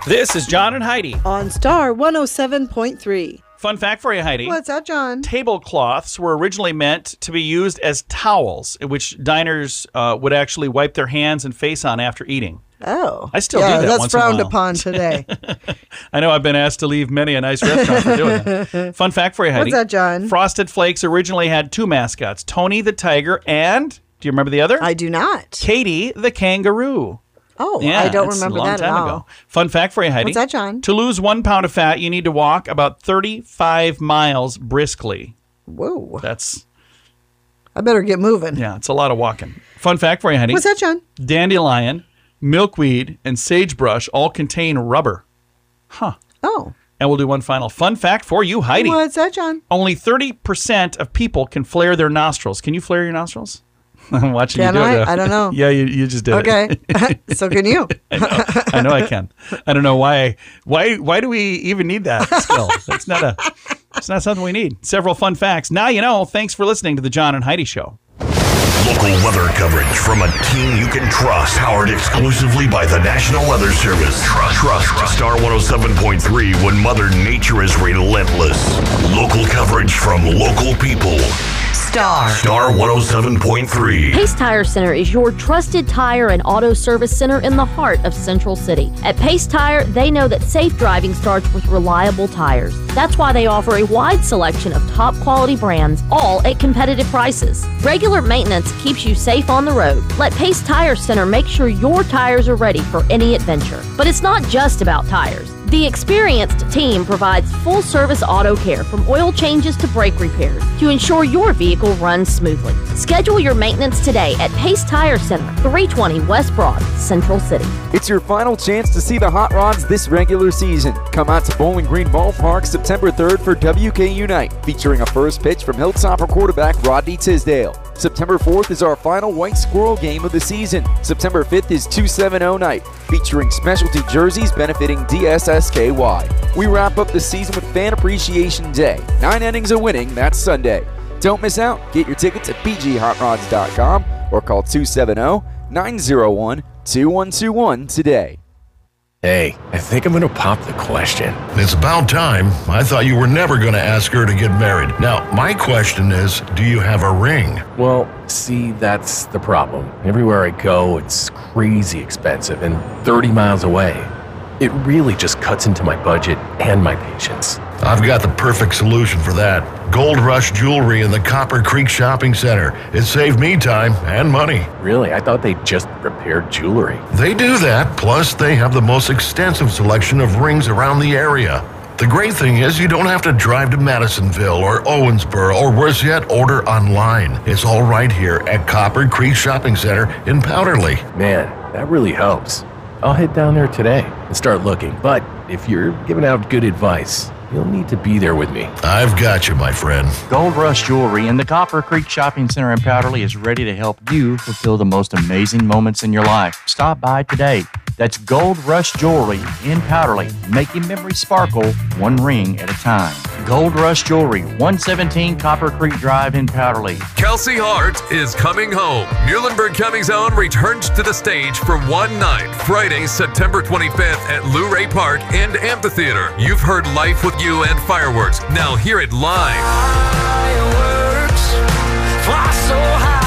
This is John and Heidi. On Star 107.3. Fun fact for you, Heidi. What's that, John? Tablecloths were originally meant to be used as towels, which diners would actually wipe their hands and face on after eating. Oh. I still do that that's once in a frowned while. upon today. I know I've been asked to leave many a nice restaurant for doing that. Fun fact for you, Heidi. What's that, John? Frosted Flakes originally had two mascots, Tony the Tiger and, do you remember the other? I do not. Katie the Kangaroo. Oh, Yeah, I don't that's remember a long that at time all. ago. Fun fact for you, Heidi. What's that, John? To lose 1 pound of fat, you need to walk about 35 miles briskly. Whoa. I better get moving. Yeah, it's a lot of walking. Fun fact for you, Heidi. What's that, John? Dandelion, milkweed, and sagebrush all contain rubber. Huh. Oh. And we'll do one final fun fact for you, Heidi. What's that, John? Only 30% of people can flare their nostrils. Can you flare your nostrils? I'm watching Can you do I? it. I don't know. Yeah, you just did Okay. So can you. I know I can. I don't know why. Why do we even need that skill? It's not something we need. Several fun facts. Now you know. Thanks for listening to the John and Heidi Show. Local weather coverage from a team you can trust. Powered exclusively by the National Weather Service. Trust Star 107.3 when Mother Nature is relentless. Local coverage from local people. Star 107.3. Pace Tire Center is your trusted tire and auto service center in the heart of Central City. At Pace Tire, they know that safe driving starts with reliable tires. That's why they offer a wide selection of top quality brands, all at competitive prices. Regular maintenance keeps you safe on the road. Let Pace Tire Center make sure your tires are ready for any adventure. But it's not just about tires. The experienced team provides full-service auto care from oil changes to brake repairs to ensure your vehicle runs smoothly. Schedule your maintenance today at Pace Tire Center, 320 West Broad, Central City. It's your final chance to see the Hot Rods this regular season. Come out to Bowling Green Ballpark September 3rd for WK Unite, featuring a first pitch from Hilltopper quarterback Rodney Tisdale. September 4th is our final White Squirrel game of the season. September 5th is 270 night, featuring specialty jerseys benefiting DSSKY. We wrap up the season with Fan Appreciation Day. 9 innings of winning, that's Sunday. Don't miss out. Get your tickets at bghotrods.com or call 270-901-2121 today. Hey, I think I'm going to pop the question. It's about time. I thought you were never going to ask her to get married. Now, my question is, do you have a ring? Well, see, that's the problem. Everywhere I go, it's crazy expensive and 30 miles away. It really just cuts into my budget and my patience. I've got the perfect solution for that. Gold Rush Jewelry in the Copper Creek Shopping Center. It saved me time and money. Really? I thought they just repaired jewelry. They do that, plus they have the most extensive selection of rings around the area. The great thing is you don't have to drive to Madisonville or Owensboro, or worse yet, order online. It's all right here at Copper Creek Shopping Center in Powderly. Man, that really helps. I'll head down there today and start looking. But if you're giving out good advice, you'll need to be there with me. I've got you, my friend. Gold Rush Jewelry in the Copper Creek Shopping Center in Powderly is ready to help you fulfill the most amazing moments in your life. Stop by today. That's Gold Rush Jewelry in Powderly, making memories sparkle one ring at a time. Gold Rush Jewelry, 117 Copper Creek Drive in Powderly. Kelsey Hart is coming home. Muhlenberg County's own returns to the stage for one night, Friday, September 25th at Luray Park and Amphitheater. You've heard Life with You and Fireworks. Now hear it live. Fireworks fly so high,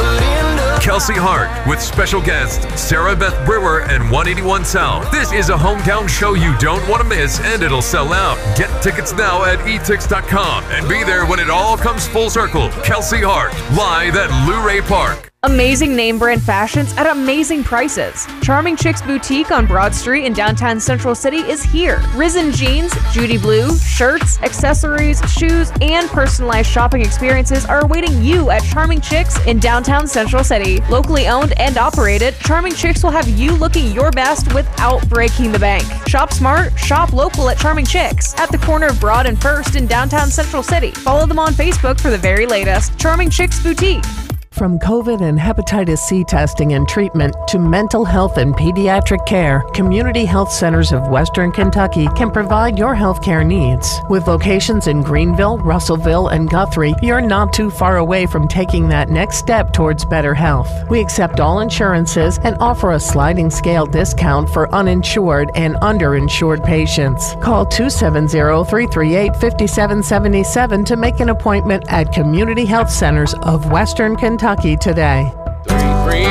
Kelsey Hart with special guests Sarah Beth Brewer and 181 South. This is a hometown show you don't want to miss, and it'll sell out. Get tickets now at etix.com and be there when it all comes full circle. Kelsey Hart, live at Luray Park. Amazing name brand fashions at amazing prices. Charming Chicks Boutique on Broad Street in downtown Central City is here. Risen jeans, Judy Blue, shirts, accessories, shoes, and personalized shopping experiences are awaiting you at Charming Chicks in downtown Central City. Locally owned and operated, Charming Chicks will have you looking your best without breaking the bank. Shop smart, shop local at Charming Chicks at the corner of Broad and First in downtown Central City. Follow them on Facebook for the very latest. Charming Chicks Boutique. From COVID and hepatitis C testing and treatment to mental health and pediatric care, Community Health Centers of Western Kentucky can provide your healthcare needs. With locations in Greenville, Russellville, and Guthrie, you're not too far away from taking that next step towards better health. We accept all insurances and offer a sliding scale discount for uninsured and underinsured patients. Call 270-338-5777 to make an appointment at Community Health Centers of Western Kentucky today.